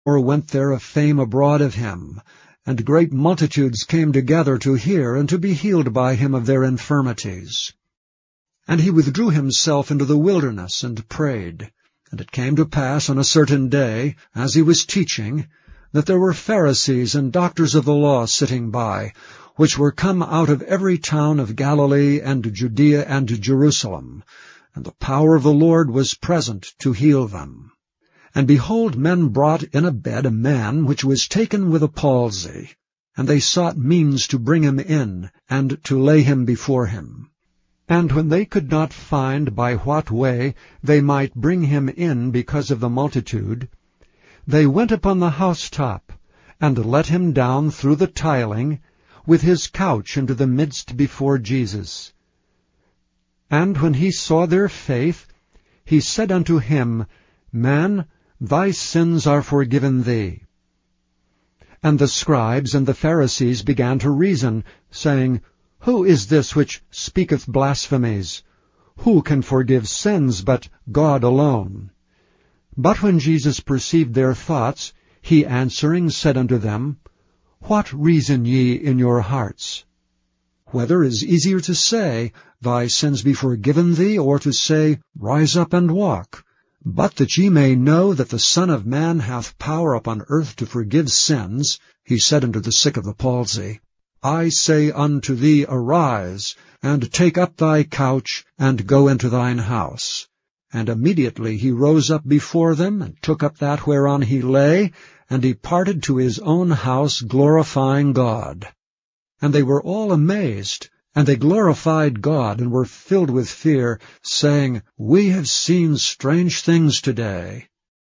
Or went there a fame abroad of him, and great multitudes came together to hear and to be healed by him of their infirmities. And he withdrew himself into the wilderness and prayed. And it came to pass on a certain day, as he was teaching, that there were Pharisees and doctors of the law sitting by, which were come out of every town of Galilee and Judea and Jerusalem, and the power of the Lord was present to heal them. And behold, men brought in a bed a man which was taken with a palsy, and they sought means to bring him in, and to lay him before him. And when they could not find by what way they might bring him in because of the multitude, they went upon the housetop, and let him down through the tiling, with his couch into the midst before Jesus. And when he saw their faith, he said unto him, Man, thy sins are forgiven thee. And the scribes and the Pharisees began to reason, saying, Who is this which speaketh blasphemies? Who can forgive sins but God alone? But when Jesus perceived their thoughts, he answering said unto them, What reason ye in your hearts? Whether is easier to say, Thy sins be forgiven thee, or to say, Rise up and walk? But that ye may know that the Son of Man hath power upon earth to forgive sins, he said unto the sick of the palsy, I say unto thee, Arise, and take up thy couch, and go into thine house. And immediately he rose up before them, and took up that whereon he lay, and departed to his own house, glorifying God. And they were all amazed, and they glorified God, and were filled with fear, saying, We have seen strange things today.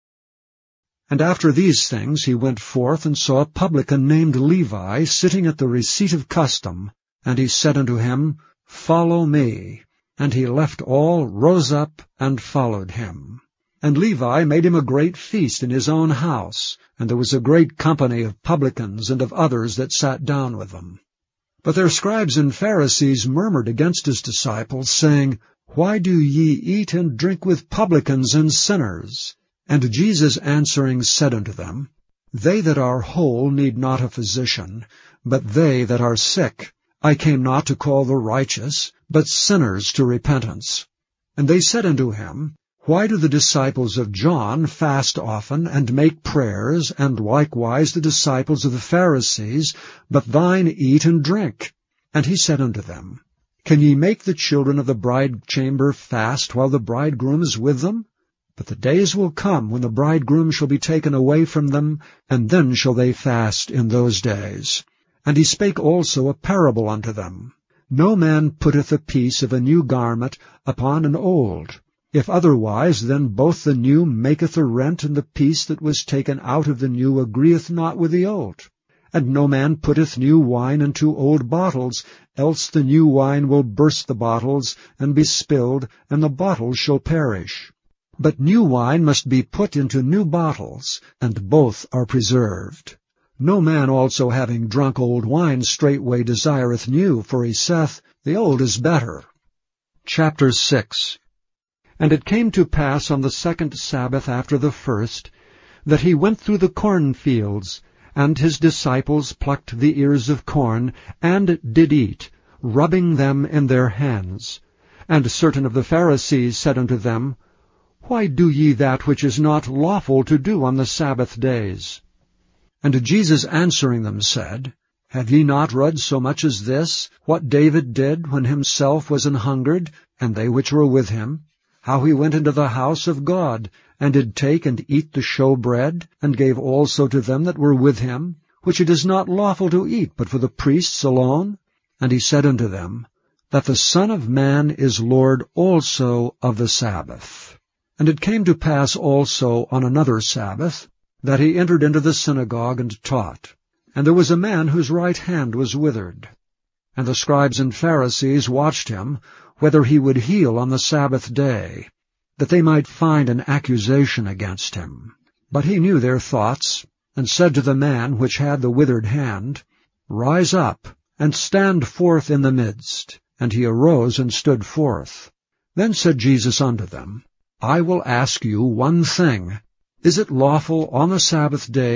And after these things he went forth, and saw a publican named Levi sitting at the receipt of custom. And he said unto him, Follow me. And he left all, rose up, and followed him. And Levi made him a great feast in his own house, and there was a great company of publicans and of others that sat down with them. But their scribes and Pharisees murmured against his disciples, saying, Why do ye eat and drink with publicans and sinners? And Jesus answering said unto them, They that are whole need not a physician, but they that are sick. I came not to call the righteous, but sinners to repentance. And they said unto him, Why do the disciples of John fast often, and make prayers, and likewise the disciples of the Pharisees, but thine eat and drink? And he said unto them, Can ye make the children of the bridechamber fast while the bridegroom is with them? But the days will come when the bridegroom shall be taken away from them, and then shall they fast in those days. And he spake also a parable unto them. No man putteth a piece of a new garment upon an old. If otherwise, then both the new maketh a rent, and the piece that was taken out of the new agreeth not with the old. And no man putteth new wine into old bottles, else the new wine will burst the bottles, and be spilled, and the bottles shall perish. But new wine must be put into new bottles, and both are preserved. No man also having drunk old wine straightway desireth new, for he saith, The old is better. Chapter 6. And it came to pass on the second Sabbath after the first, that he went through the cornfields, and his disciples plucked the ears of corn, and did eat, rubbing them in their hands. And certain of the Pharisees said unto them, Why do ye that which is not lawful to do on the Sabbath days? And Jesus answering them said, Have ye not read so much as this, what David did when himself was an hungered, and they which were with him? How he went into the house of God, and did take and eat the showbread, and gave also to them that were with him, which it is not lawful to eat but for the priests alone? And he said unto them, That the Son of Man is Lord also of the Sabbath. And it came to pass also on another Sabbath, that he entered into the synagogue and taught. And there was a man whose right hand was withered. And the scribes and Pharisees watched him, whether he would heal on the Sabbath day, that they might find an accusation against him. But he knew their thoughts, and said to the man which had the withered hand, Rise up, and stand forth in the midst. And he arose and stood forth. Then said Jesus unto them, I will ask you one thing. Is it lawful on the Sabbath day